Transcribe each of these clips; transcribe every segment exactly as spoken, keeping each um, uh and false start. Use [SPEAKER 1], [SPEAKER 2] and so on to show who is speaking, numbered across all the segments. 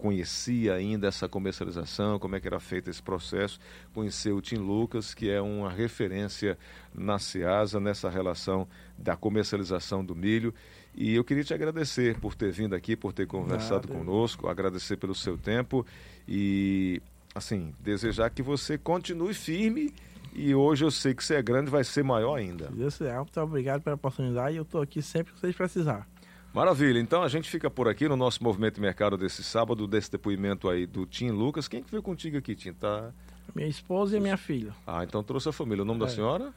[SPEAKER 1] conhecia ainda essa comercialização, como é que era feito esse processo, conhecer o Tim Lucas, que é uma referência na Ceasa, nessa relação da comercialização do milho. E eu queria te agradecer por ter vindo aqui, por ter conversado
[SPEAKER 2] Nada.
[SPEAKER 1] conosco, agradecer pelo seu tempo e, assim, desejar que você continue firme. E hoje eu sei que você é grande, vai ser maior ainda.
[SPEAKER 2] Se Deus quiser, muito obrigado pela oportunidade. Eu estou aqui sempre que vocês precisarem.
[SPEAKER 1] Maravilha, então a gente fica por aqui no nosso Movimento de Mercado desse sábado, desse depoimento aí do Tim Lucas. Quem que veio contigo aqui, Tim? Tá...
[SPEAKER 2] Minha esposa e minha filha.
[SPEAKER 1] Ah, então trouxe a família. O nome
[SPEAKER 2] É.
[SPEAKER 1] da senhora?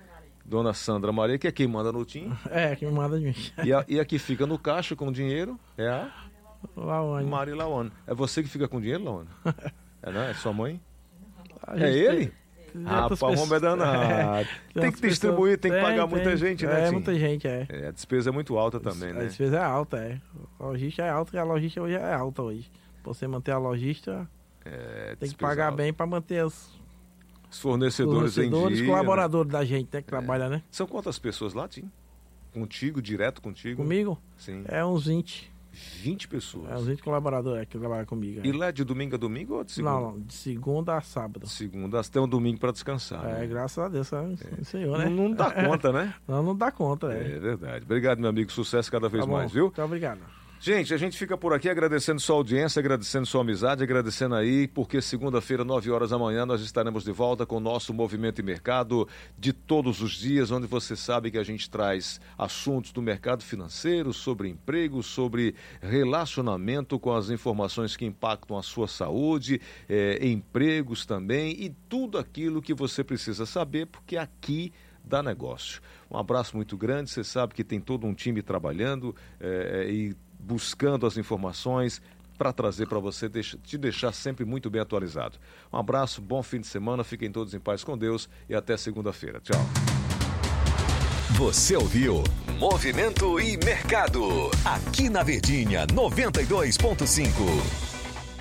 [SPEAKER 1] Dona Sandra Maria, que é quem manda no Tim.
[SPEAKER 2] É, que me manda de mim.
[SPEAKER 1] E a, e a que fica no caixa com o dinheiro é a
[SPEAKER 2] Laone.
[SPEAKER 1] Mari Laone. É você que fica com o dinheiro, Laone? É, não? É sua mãe?
[SPEAKER 2] A
[SPEAKER 1] É
[SPEAKER 2] gente
[SPEAKER 1] ele?
[SPEAKER 2] tem- tem
[SPEAKER 1] Ah,
[SPEAKER 2] outras
[SPEAKER 1] pá, o homem é
[SPEAKER 2] pessoas-
[SPEAKER 1] danado.
[SPEAKER 2] É,
[SPEAKER 1] Tem
[SPEAKER 2] outras
[SPEAKER 1] que distribuir,
[SPEAKER 2] pessoas-
[SPEAKER 1] tem que pagar muita gente, né,
[SPEAKER 2] É,
[SPEAKER 1] Tim?
[SPEAKER 2] muita gente, é.
[SPEAKER 1] É, a despesa é muito alta também,
[SPEAKER 2] A
[SPEAKER 1] né?
[SPEAKER 2] despesa é alta, é. A logística é alta e a logística hoje é alta hoje. Pra você manter a logística,
[SPEAKER 1] É,
[SPEAKER 2] tem que
[SPEAKER 1] despesa
[SPEAKER 2] pagar
[SPEAKER 1] alta.
[SPEAKER 2] bem para manter os
[SPEAKER 1] Os fornecedores,
[SPEAKER 2] fornecedores,
[SPEAKER 1] em
[SPEAKER 2] os
[SPEAKER 1] dia,
[SPEAKER 2] colaboradores da gente, né, que trabalha, né?
[SPEAKER 1] né? São quantas pessoas lá, Tim? Contigo, direto contigo?
[SPEAKER 2] Comigo
[SPEAKER 1] Sim.
[SPEAKER 2] é uns vinte.
[SPEAKER 1] vinte pessoas.
[SPEAKER 2] É uns vinte colaboradores é, que trabalham comigo. é.
[SPEAKER 1] E lá é de domingo a domingo ou de segunda?
[SPEAKER 2] Não, não, de segunda a sábado.
[SPEAKER 1] Segunda, até um domingo para descansar.
[SPEAKER 2] É,
[SPEAKER 1] né?
[SPEAKER 2] graças a Deus, é. Senhor, né?
[SPEAKER 1] Não, não dá conta, né?
[SPEAKER 2] Não, não dá conta, é.
[SPEAKER 1] É verdade. Obrigado, meu amigo. Sucesso cada vez
[SPEAKER 2] Tá bom,
[SPEAKER 1] mais, viu?
[SPEAKER 2] Muito obrigado.
[SPEAKER 1] Gente, a gente fica por aqui agradecendo sua audiência, agradecendo sua amizade, agradecendo aí, porque segunda-feira, nove horas da manhã, nós estaremos de volta com o nosso Movimento e Mercado de todos os dias, onde você sabe que a gente traz assuntos do mercado financeiro, sobre emprego, sobre relacionamento com as informações que impactam a sua saúde, eh, empregos também e tudo aquilo que você precisa saber, porque aqui dá negócio. Um abraço muito grande, você sabe que tem todo um time trabalhando eh, e buscando as informações para trazer para você, deixa, te deixar sempre muito bem atualizado. Um abraço, bom fim de semana, fiquem todos em paz com Deus e até segunda-feira. Tchau.
[SPEAKER 3] Você ouviu Movimento e Mercado, aqui na Verdinha noventa e dois ponto cinco.